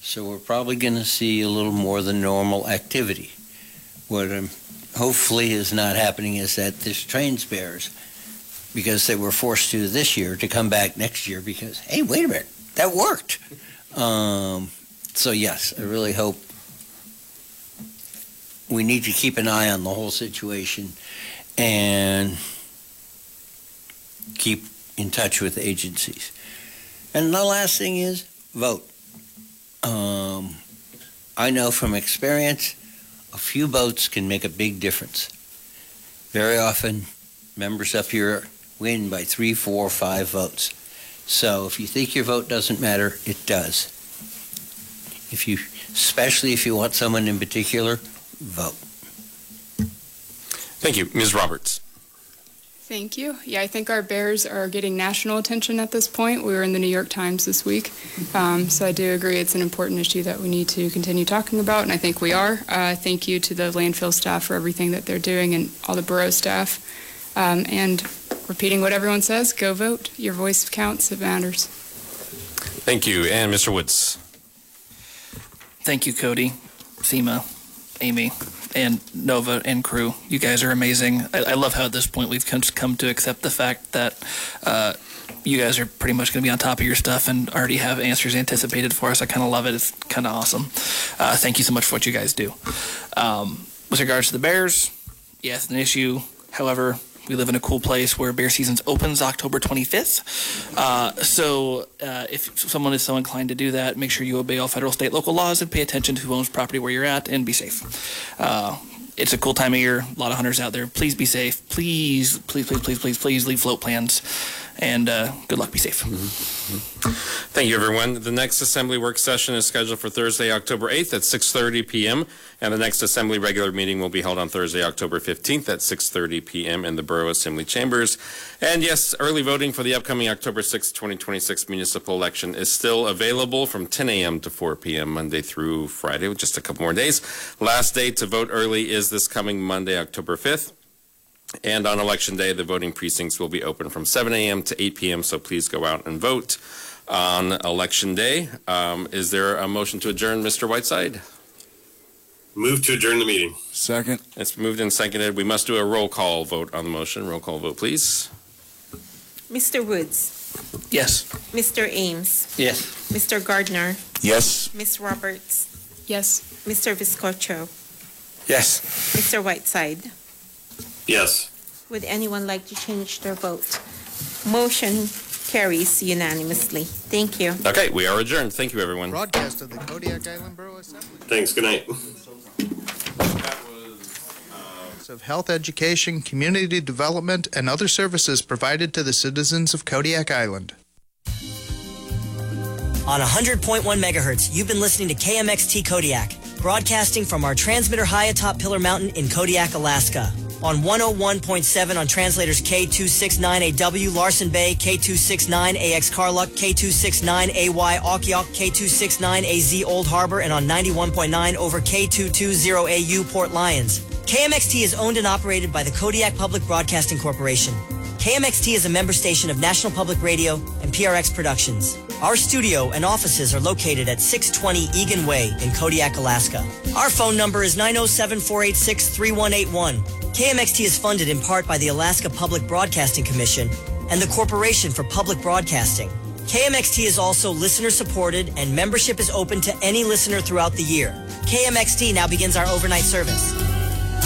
So we're probably going to see a little more than normal activity. What hopefully is not happening is that this trains bears, because they were forced to this year, to come back next year because, hey, wait a minute, that worked. So yes, I really hope we need to keep an eye on the whole situation and keep in touch with agencies. And the last thing is vote. I know from experience, a few votes can make a big difference. Very often, members up here win by 3, 4, 5 votes. So if you think your vote doesn't matter, it does. Especially if you want someone in particular, vote. Thank you. Ms. Roberts. Thank you. Yeah, I think our Bears are getting national attention at this point. We were in the New York Times this week. So I do agree it's an important issue that we need to continue talking about, and I think we are. Thank you to the landfill staff for everything that they're doing and all the borough staff. And repeating what everyone says, go vote. Your voice counts. It matters. Thank you. And Mr. Woods. Thank you, Cody, Seema, Amy, and Nova and crew. You guys are amazing. I love how at this point we've come to accept the fact that you guys are pretty much going to be on top of your stuff and already have answers anticipated for us. I kind of love it. It's kind of awesome. Thank you so much for what you guys do. With regards to the Bears, yes, it's an issue. However, we live in a cool place where bear season opens October 25th. So if someone is so inclined to do that, make sure you obey all federal, state, local laws and pay attention to who owns property where you're at and be safe. It's a cool time of year. A lot of hunters out there. Please be safe. Please, please, please, please, please, please leave float plans. And good luck. Be safe. Thank you, everyone. The next Assembly work session is scheduled for Thursday, October 8th at 6:30 p.m. And the next Assembly regular meeting will be held on Thursday, October 15th at 6:30 p.m. in the Borough Assembly Chambers. And yes, early voting for the upcoming October 6th, 2026 municipal election is still available from 10 a.m. to 4 p.m. Monday through Friday, with just a couple more days. Last day to vote early is this coming Monday, October 5th. And on Election Day, the voting precincts will be open from 7 a.m. to 8 p.m., so please go out and vote on Election Day. Is there a motion to adjourn, Mr. Whiteside? Move to adjourn the meeting. Second. It's moved and seconded. We must do a roll call vote on the motion. Roll call vote, please. Mr. Woods. Yes. Mr. Ames. Yes. Mr. Gardner. Yes. Ms. Roberts. Yes. Mr. Viscocho. Yes. Mr. Whiteside. Yes. Would anyone like to change their vote? Motion carries unanimously. Thank you. Okay, we are adjourned. Thank you, everyone. Broadcast of the Kodiak Island Borough Assembly. Thanks. Good night. Of health education, community development, and other services provided to the citizens of Kodiak Island. On 100.1 megahertz, you've been listening to KMXT Kodiak, broadcasting from our transmitter high atop Pillar Mountain in Kodiak, Alaska. On 101.7 on translators K269AW Larson Bay, K269AX Carluck, K269AY Aukiok, K269AZ Old Harbor, and on 91.9 over K220AU Port Lions. KMXT is owned and operated by the Kodiak Public Broadcasting Corporation. KMXT is a member station of National Public Radio and PRX Productions. Our studio and offices are located at 620 Egan Way in Kodiak, Alaska. Our phone number is 907-486-3181. KMXT is funded in part by the Alaska Public Broadcasting Commission and the Corporation for Public Broadcasting. KMXT is also listener-supported, and membership is open to any listener throughout the year. KMXT now begins our overnight service.